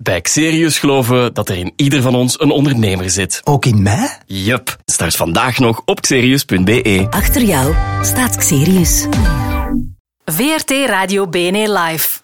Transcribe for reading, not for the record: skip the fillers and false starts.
Bij Xerius geloven we dat er in ieder van ons een ondernemer zit. Ook in mij? Yup. Start vandaag nog op xerius.be. Achter jou staat Xerius. VRT Radio BNE Live.